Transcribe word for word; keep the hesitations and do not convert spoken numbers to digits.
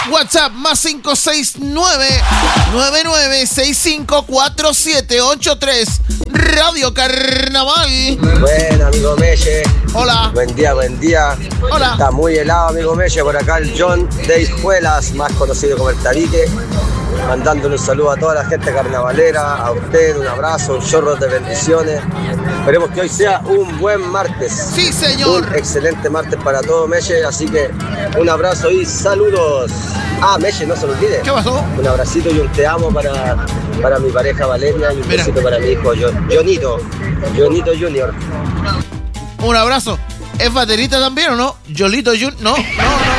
WhatsApp más cinco seis nueve, nueve nueve seis cinco cuatro siete ocho tres. Radio Carnaval. Bueno, amigo Meche. Hola. Buen día, buen día. Hola. Está muy helado, amigo Meche. Por acá el John de Hijuelas, más conocido como el Tabique. Mandándole un saludo a toda la gente carnavalera, a usted, un abrazo, un chorro de bendiciones. Esperemos que hoy sea un buen martes. Sí, señor. Un excelente martes para todo, Meche. Así que un abrazo y saludos. Ah, Meche, no se lo olvide. ¿Qué pasó? Un abracito y un te amo para, para mi pareja Valeria y un Mira. besito para mi hijo John, Johnito, Johnito Junior. Un abrazo. ¿Es baterista también o no? Yolito Jun. No, no, no.